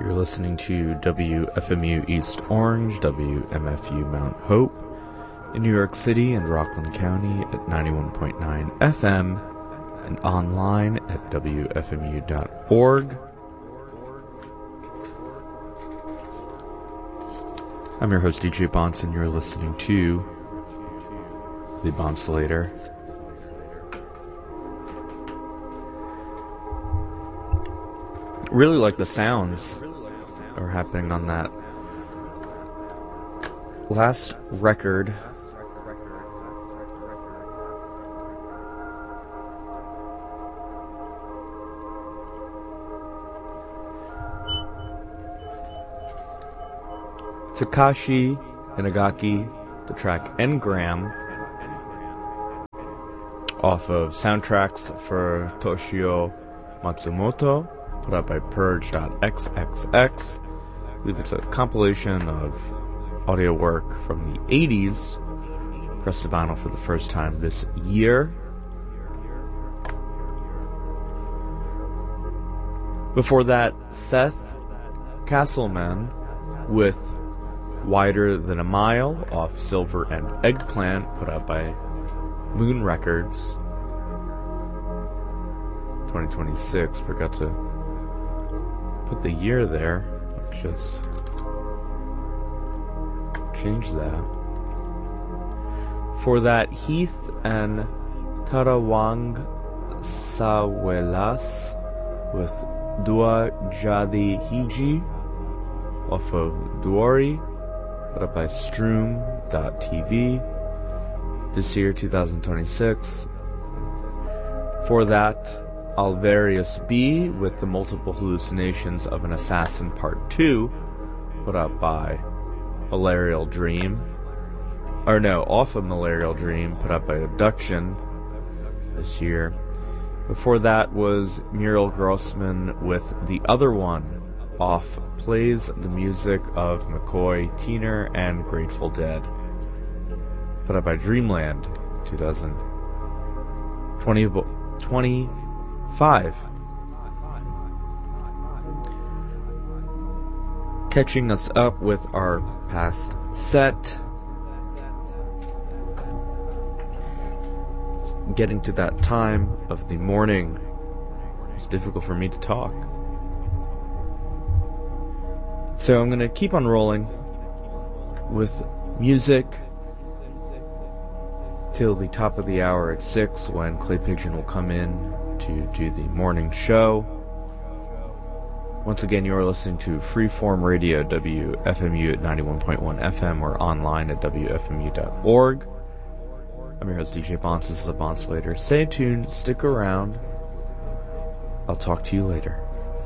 You're listening to WFMU East Orange, WMFU Mount Hope in New York City and Rockland County at 91.9 FM and online at WFMU.org. I'm your host, DJ Bonson. You're listening to The Bonsolator. Really like the sounds that are happening on that last record. Takashi Inagaki, the track Engram, off of Soundtracks for Toshio Matsumoto, put out by Purge.xxx. I believe it's a compilation of audio work from the 80s, pressed to vinyl for the first time this year. Before that, Seth Castleman with Wider Than a Mile off Silver and Eggplant, put out by Moon Records. 2026, forgot to put the year there. Let's just change that. For that, Heath and Tarawang Sawelas with Dua Jadi Hiji off of Duori, put up by Stroom.tv this year, 2026. For that, Alvarius B with the Multiple Hallucinations of an Assassin Part 2, put up by Malarial Dream. Off of Malarial Dream, put up by Abduction this year. Before that was Muriel Grossman with The Other One, off Plays the Music of McCoy Tyner and Grateful Dead, put up by Dreamland, 2025. Catching us up with our past set. Getting to that time of the morning, it's difficult for me to talk. So I'm going to keep on rolling with music till the top of the hour at 6, when Clay Pigeon will come in to do the morning show. Once again, you are listening to Freeform Radio, WFMU at 91.1 FM, or online at WFMU.org. I'm your host, DJ Bonson. This is The Bonsolator. Stay tuned, stick around. I'll talk to you later.